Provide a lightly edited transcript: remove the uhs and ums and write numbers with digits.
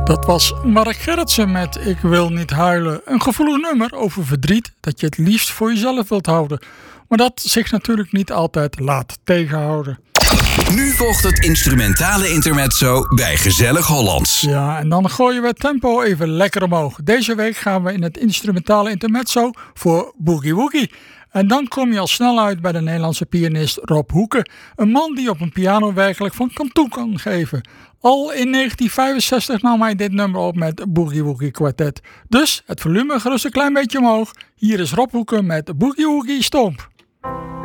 Dat was Mark Gerritsen met Ik wil niet huilen. Een gevoelig nummer over verdriet dat je het liefst voor jezelf wilt houden. Maar dat zich natuurlijk niet altijd laat tegenhouden. Nu volgt het instrumentale intermezzo bij Gezellig Hollands. Ja, en dan gooien we het tempo even lekker omhoog. Deze week gaan we in het instrumentale intermezzo voor Boogie Woogie. En dan kom je al snel uit bij de Nederlandse pianist Rob Hoeken. Een man die op een piano werkelijk van toe kan geven. Al in 1965 nam hij dit nummer op met Boogie Woogie Quartet. Dus het volume gerust een klein beetje omhoog. Hier is Rob Hoeken met Boogie Woogie Stomp.